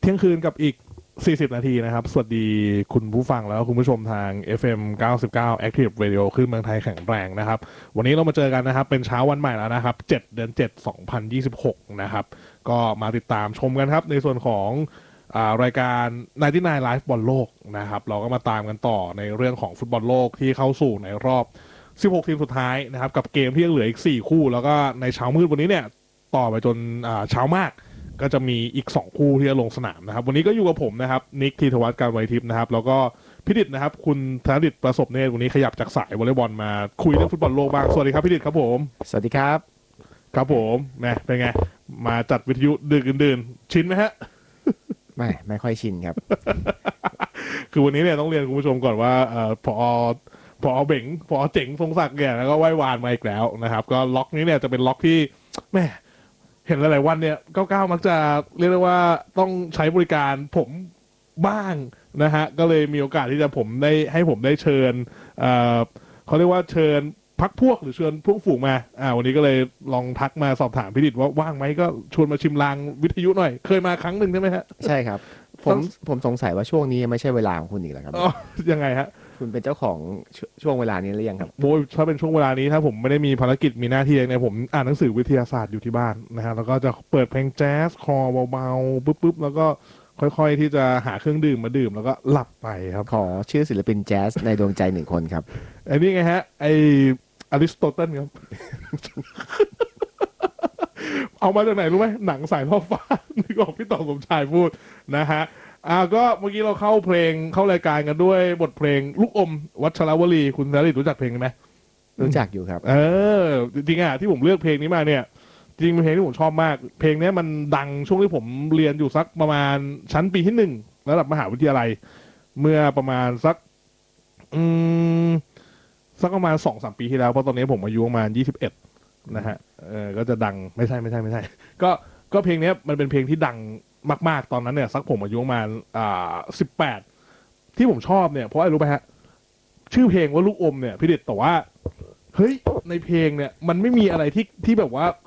เที่ยงคืนกับอีก40นาทีนะครับสวัสดีคุณผู้ฟังแล้วคุณผู้ชมทาง FM 99 Active Radio คลื่นเมืองไทยแข็งแรงนะครับวันนี้เรามาเจอกันนะครับเป็นเช้าวันใหม่แล้วนะครับ7เดือน7 2026นะครับก็มาติดตามชมกันครับในส่วนของรายการ99 Live บอลโลกนะครับเราก็มาตามกันต่อในเรื่องของฟุตบอลโลกที่เข้าสู่ในรอบ16ทีมสุดท้ายนะครับกับเกมที่ยังเหลืออีก4คู่แล้วก็ในเช้ามืดวันนี้เนี่ยต่อไปจนเช้ามากก็จะมีอีก2คู่ที่จะลงสนามนะครับวันนี้ก็อยู่กับผมนะครับนิกธีรวัฒน์การไวทิพย์นะครับแล้วก็พิดิษฐ์นะครับคุณธนดิษฐ์ประสบเนตรวันนี้ขยับจากสายวอลเลย์บอลมาคุยเรื่องฟุตบอลโลกบ้างสวัสดีครับพิดิษฐ์ครับผมสวัสดีครับครับผมนะเป็นไงมาจัดวิทยุดึกดื่นชินไหมฮะไม่ค่อยชินครับคือวันนี้เนี่ยต้องเรียนคุณผู้ชมก่อนว่าพอเบ่งพอเจ๋งทรงศักดิ์เนี่ยแล้วก็ไหว้วานมาอีกแล้วนะครับก็ล็อกนี้เนี่ยจะเป็นล็อกที่แม่เห็นหลายๆวันเนี่ย99มักจะเรียกได้ว่าต้องใช้บริการผมบ้างนะฮะก็เลยมีโอกาสที่จะผมได้เชิญเขาเรียกว่าเชิญพักพวกหรือเชิญพวกฝูงมาวันนี้ก็เลยลองทักมาสอบถามพี่ดิษฐ์ว่าว่างไหมก็ชวนมาชิมลางวิทยุหน่อยเคยมาครั้งหนึ่งใช่ไหมฮะใช่ครับผมสงสัยว่าช่วงนี้ไม่ใช่เวลาของคุณอีกแล้วครับยังไงฮะคุณเป็นเจ้าของช่วงเวลานี้หรือยังครับโอ้ยถ้าเป็นช่วงเวลานี้ถ้าผมไม่ได้มีภารกิจมีหน้าที่เนี่ยผมอ่านหนังสือวิทยาศาสตร์อยู่ที่บ้านนะฮะแล้วก็จะเปิดเพลงแจ๊สคอเบาๆปุ๊บแล้วก็ค่อยๆที่จะหาเครื่องดื่มมาดื่มแล้วก็หลับไปครับขอชื่อศิลปินแจ๊สในดวงใจ1คนครับไอ้นี่ไงฮะไออริสโตเติลครับ เอามาจากไหนรู้ไหมหนังสายล่อฟ้านี่ก็พี่ต่อสมชายพูดนะฮะก็เมื่อกี้เราเข้ารายการกันด้วยบทเพลงลูกอมวัชรวลีคุณธนดิษฐ์รู้จักเพลงไหมรู้จักอยู่ครับจริงๆที่ผมเลือกเพลงนี้มาเนี่ยจริงเป็นเพลงที่ผมชอบมากเพลงนี้มันดังช่วงที่ผมเรียนอยู่สักประมาณชั้นปีที่1ระดับมหาวิทยาลัยเมื่อประมาณสักประมาณ 2-3 ปีที่แล้วเพราะตอนนี้ผมอายุประมาณ21นะฮะก็จะดังไม่ใช่ก็เพลงนี้มันเป็นเพลงที่ดังมากๆตอนนั้นเนี่ยสักผมอายุประมาณ18ที่ผมชอบเนี่ยเพราะอะไรรู้ไหมฮะชื่อเพลงว่าลูกอมเนี่ยพี่เด็ดแต่ว่าเฮ้ยในเพลงเนี่ยมันไม่มีอะไรที่แบบว่า